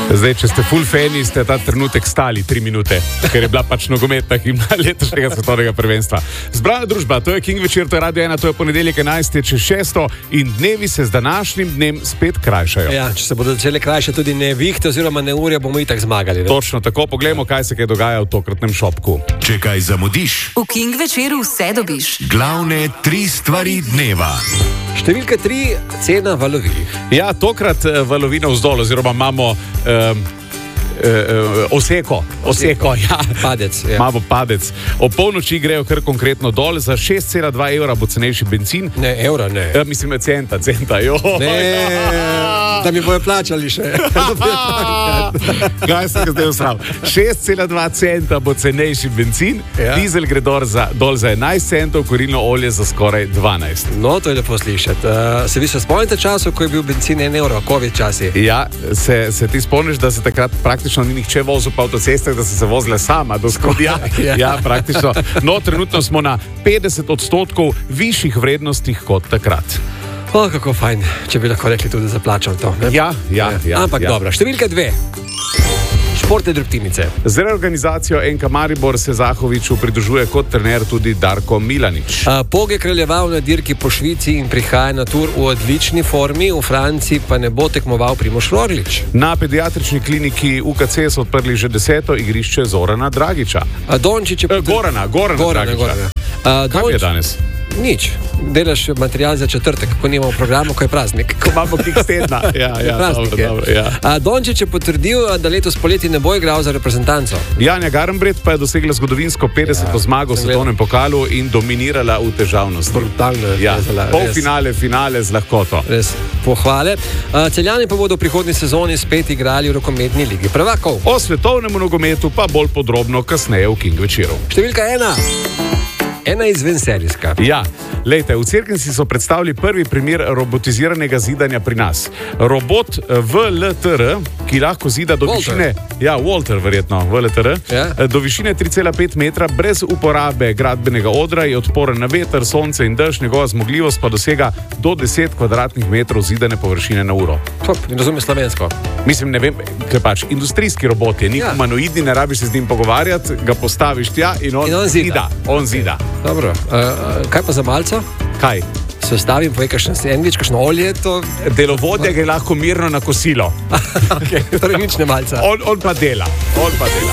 Zdaj, če ste full fani, ste ta trenutek stali 3 minute, ker je bila pač nogometna himna letošnjega svetovnega prvenstva. Zbrana družba, to je King večer, to je Radio 1, to je ponedeljek 11. čez 6. in dnevi se z današnjim dnem spet krajšajo. Ja, če se bodo začele krajšati tudi nevihte oziroma neurja, bomo itak zmagali. Ne? Točno tako, poglejmo, kaj se dogaja v tokratnem šopku. Če kaj zamudiš, V King večeru vse dobiš. glavne 3 stvari dneva. Številka 3, cena valovih. Ja, tokrat valovina vzdolj, oziroma imamo oseko, ja. Padec. Ja. Imamo padec. O polnoči grejo kar konkretno dol, za 6,2 evra bo cenejši benzin. Ne, evra ne. Mislim, centa, jo. Ne, da mi bojo plačali še. Kaj se ga zdaj usral? 6,2 centa bo cenejši benzin, Ja. dizel gre dol za 11 centov, kurilno olje za skoraj 12. No, to je lepo slišati. Se vi se spomnite času, ko je bil benzin 1 evro, COVID časi? Ja, se ti spomniš, da se takrat praktično ni nihče vozil po avtocestah, da se vozile sama do Skopja? Ja, praktično. No, trenutno smo na 50% višjih vrednostih kot takrat. O, kako fajn, če bi lahko rekli tudi za plačal to. Ne? Ja. Ampak dobro, številka 2. Športne drobtinice. Z reorganizacijo NK Maribor se Zahoviču pridružuje kot trener tudi Darko Milanič. Pog je kraljeval na dirki po Švici in prihaja na tur v odlični formi, v Franciji pa ne bo tekmoval Primož Roglič. Na pediatrični kliniki UKC so odprli že 10. igrišče Zorana Dragiča. Dončić je Gorana Dragiča. Kaj je danes? Nič. Delaš material za četrtek, ko nimamo programu, ko je praznik. Ko imamo kiks tedna. Ja, Praznik dobro. Ja. Dončić je potrdil, da letos poleti ne bo igral za reprezentanco. Janja Garnbret pa je dosegla zgodovinsko 50. zmago v svetovnem pokalu in dominirala v težavnosti. Brutalno je. Ja, polfinale, finale z lahkoto. Res pohvale. Celjani pa bodo v prihodnji sezoni spet igrali v rokometni ligi prvakov. O svetovnem nogometu pa bolj podrobno kasneje v King večeru. Številka 1. Ena izvenserijska. Ja, lejte, v Cerknici so predstavili prvi primer robotiziranega zidanja pri nas. Robot VLTR, ki lahko zida do višine, Walter verjetno, VLTR, do višine 3,5 metra brez uporabe gradbenega odra, je odporen na veter, sonce in dež, njegova zmogljivost pa dosega do 10 kvadratnih metrov zidane površine na uro. Ne razumem slovensko. Mislim, ne vem, ker pač industrijski robot je, ni humanoidni, ne rabiš se z njim pogovarjati, ga postaviš tja in on zida. Dobro, kaj pa za malco? Kaj? Se stavim, povej kakšen sendvič, kakšno olje, to... Delovodja gre lahko mirno na kosilo. Okay, torej nič ne malca. On pa dela.